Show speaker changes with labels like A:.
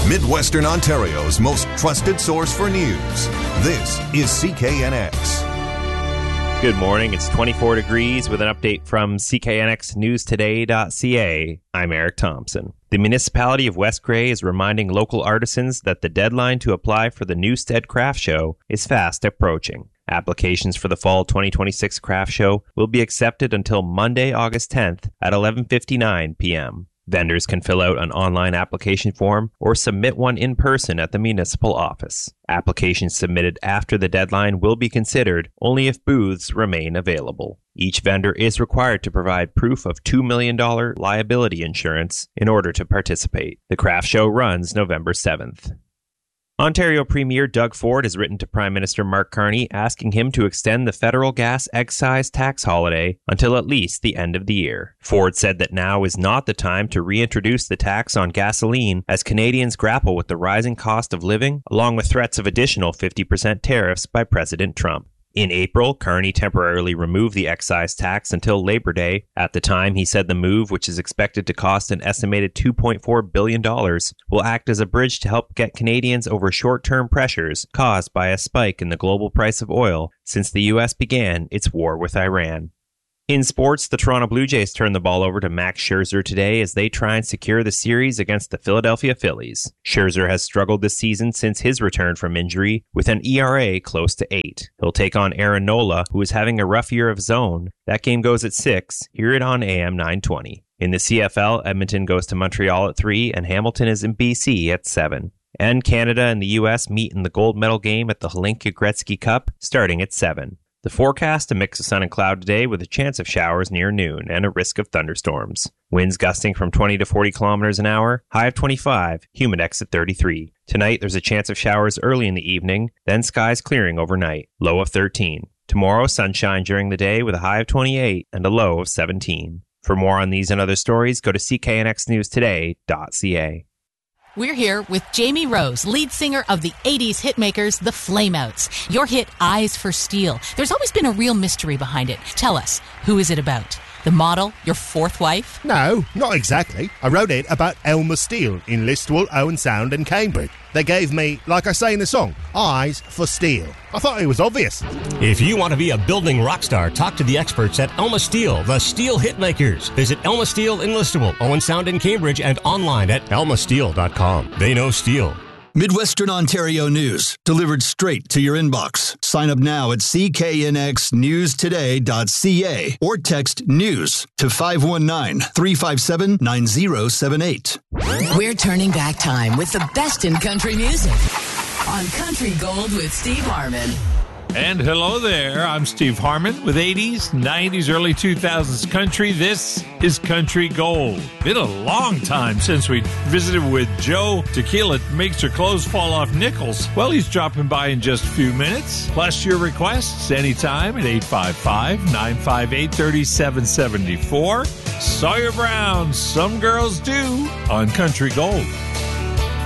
A: Midwestern Ontario's most trusted source for news. This is CKNX.
B: Good morning. It's 24 degrees with an update from CKNXNewsToday.ca. I'm Eric Thompson. The municipality of West Grey is reminding local artisans that the deadline to apply for the Newstead Craft Show is fast approaching. Applications for the Fall 2026 Craft Show will be accepted until Monday, August 10th at 11:59 p.m. Vendors can fill out an online application form or submit one in person at the municipal office. Applications submitted after the deadline will be considered only if booths remain available. Each vendor is required to provide proof of $2 million liability insurance in order to participate. The craft show runs November 7th. Ontario Premier Doug Ford has written to Prime Minister Mark Carney asking him to extend the federal gas excise tax holiday until at least the end of the year. Ford said that now is not the time to reintroduce the tax on gasoline as Canadians grapple with the rising cost of living, along with threats of additional 50% tariffs by President Trump. In April, Carney temporarily removed the excise tax until Labor Day. At the time, he said the move, which is expected to cost an estimated $2.4 billion, will act as a bridge to help get Canadians over short-term pressures caused by a spike in the global price of oil since the U.S. began its war with Iran. In sports, the Toronto Blue Jays turned the ball over to Max Scherzer today as they try and secure the series against the Philadelphia Phillies. Scherzer has struggled this season since his return from injury, with an ERA close to 8. He'll take on Aaron Nola, who is having a rough year of his own. That game goes at 6. Hear it on AM 920. In the CFL, Edmonton goes to Montreal at 3, and Hamilton is in BC at 7. And Canada and the U.S. meet in the gold medal game at the Hlinka Gretzky Cup, starting at 7. The forecast, a mix of sun and cloud today with a chance of showers near noon and a risk of thunderstorms. Winds gusting from 20 to 40 kilometers an hour, high of 25, humidex at 33. Tonight, there's a chance of showers early in the evening, then skies clearing overnight, low of 13. Tomorrow, sunshine during the day with a high of 28 and a low of 17. For more on these and other stories, go to CKNXNewsToday.ca.
C: We're here with Jamie Rose, lead singer of the 80s hitmakers, the Flameouts. Your hit, Eyes for Steel. There's always been a real mystery behind it. Tell us, who is it about? The model, your fourth wife?
D: No, not exactly. I wrote it about Elmer Steele in Listowel, Owen Sound and Cambridge. They gave me, like I say in the song, eyes for steel. I thought it was obvious.
E: If you want to be a building rock star, talk to the experts at Elma Steel, the Steel Hitmakers. Visit Elma Steel in Listowel, Owen Sound in Cambridge, and online at elmasteel.com. They know steel.
F: Midwestern Ontario news, delivered straight to your inbox. Sign up now at CKNXNewsToday.ca or text NEWS to 519-357-9078.
C: We're turning back time with the best in country music on Country Gold with Steve Harmon.
G: And hello there, I'm Steve Harmon with 80s, 90s, early 2000s country. This is Country Gold. Been a long time since we visited with Joe Tequila Makes Her Clothes Fall Off Nichols. Well, he's dropping by in just a few minutes. Plus your requests anytime at 855-958-3774. Sawyer Brown, Some Girls Do on Country Gold.